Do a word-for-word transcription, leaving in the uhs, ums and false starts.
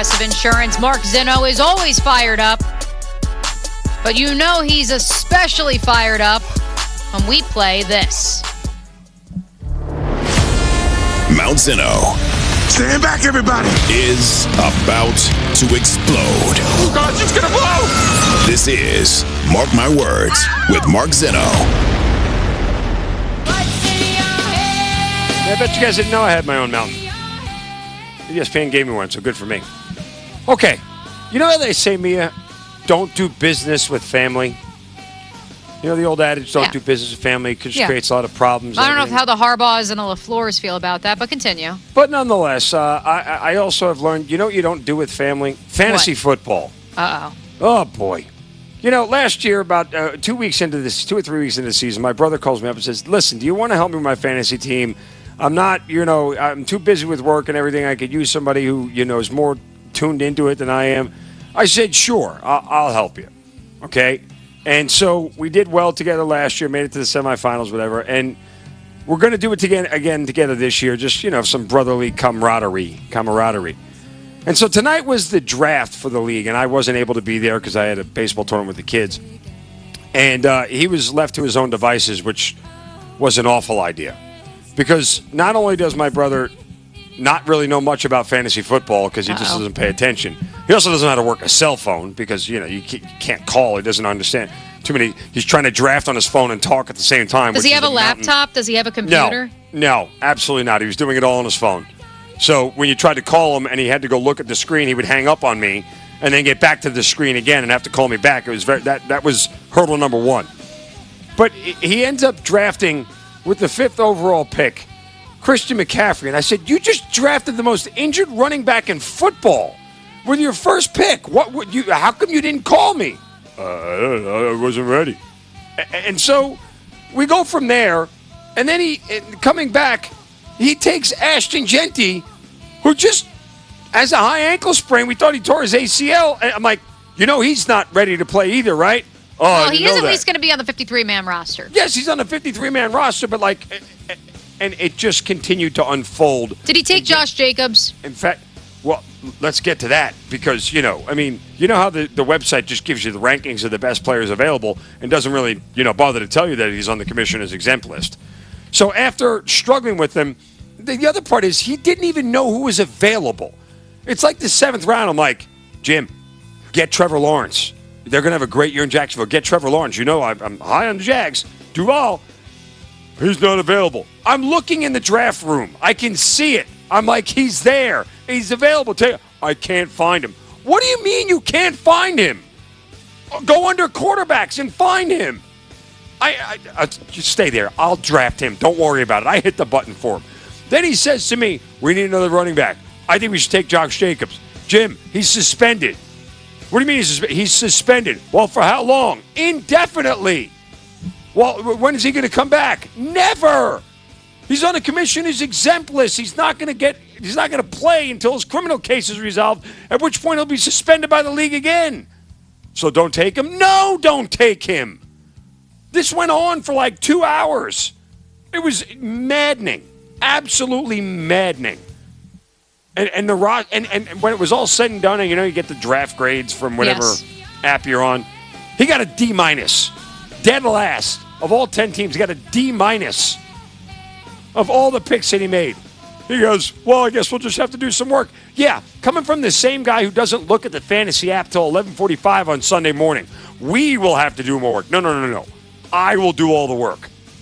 Progressive Insurance. Mark Zinno is always fired up. But you know he's especially fired up when we play this. Mount Zinno. Stand back, everybody. Is about to explode. Oh, God, it's going to blow. This is Mark My Words with Mark Zinno. Yeah, I bet you guys didn't know I had my own mountain. E S P N gave me one, so good for me. Okay. You know how they say, Mia, don't do business with family? You know the old adage, don't Yeah. do business with family, because it Yeah. creates a lot of problems. I don't know everything. how the Harbaughs and the LaFleurs feel about that, but continue. But nonetheless, uh, I, I also have learned, you know what you don't do with family? Fantasy What? football. Uh-oh. Oh, boy. You know, last year, about uh, two weeks into this, two or three weeks into the season, my brother calls me up and says, listen, do you want to help me with my fantasy team? I'm not, you know, I'm too busy with work and everything. I could use somebody who, you know, is more tuned into it than I am. I said, sure, I'll, I'll help you. Okay? And so we did well together last year, made it to the semifinals, whatever. And we're going to do it again, again together this year, just, you know, some brotherly camaraderie, camaraderie. And so tonight was the draft for the league, and I wasn't able to be there because I had a baseball tournament with the kids. And uh, he was left to his own devices, which was an awful idea. Because not only does my brother not really know much about fantasy football because he Uh-oh. just doesn't pay attention, he also doesn't know how to work a cell phone because, you know, you can't call. He doesn't understand. Too many. He's trying to draft on his phone and talk at the same time. Does he have a laptop? Mountain. Does he have a computer? No, no, absolutely not. He was doing it all on his phone. So when you tried to call him and he had to go look at the screen, he would hang up on me and then get back to the screen again and have to call me back. It was very, that that was hurdle number one. But he ends up drafting with the fifth overall pick, Christian McCaffrey. And I said, you just drafted the most injured running back in football with your first pick. What would you? How come you didn't call me? Uh, I don't know. I wasn't ready. And so we go from there. And then he, coming back, he takes Ashton Genty, who just has a high ankle sprain. We thought he tore his A C L. And I'm like, you know, he's not ready to play either, right? Oh, well, he is at least going to be on the fifty-three man roster. Yes, he's on the fifty-three man roster, but like, and it just continued to unfold. Did he take Josh Jacobs? In fact, well, let's get to that because, you know, I mean, you know how the, the website just gives you the rankings of the best players available and doesn't really, you know, bother to tell you that he's on the commissioner's exempt list. So after struggling with him, the, the other part is he didn't even know who was available. It's like the seventh round. I'm like, Jim, get Trevor Lawrence. They're going to have a great year in Jacksonville. Get Trevor Lawrence. You know I'm, I'm high on the Jags. Duval, he's not available. I'm looking in the draft room. I can see it. I'm like, he's there. He's available. I can't find him. What do you mean you can't find him? Go under quarterbacks and find him. I, I, I just stay there. I'll draft him. Don't worry about it. I hit the button for him. Then he says to me, we need another running back. I think we should take Josh Jacobs. Jim, he's suspended. What do you mean he's, suspe- he's suspended? Well, for how long? Indefinitely. Well, when is he going to come back? Never. He's on a commissioner's exempt list. He's not going to get. He's not going to play until his criminal case is resolved. At which point he'll be suspended by the league again. So don't take him. No, don't take him. This went on for like two hours. It was maddening, absolutely maddening. And and the rock and, and when it was all said and done, and you know you get the draft grades from whatever yes. app you're on, he got a D minus, dead last of all ten teams. He got a D minus of all the picks that he made. He goes, well, I guess we'll just have to do some work. Yeah, coming from the same guy who doesn't look at the fantasy app till eleven forty-five on Sunday morning, we will have to do more work. No, no, no, no. I will do all the work.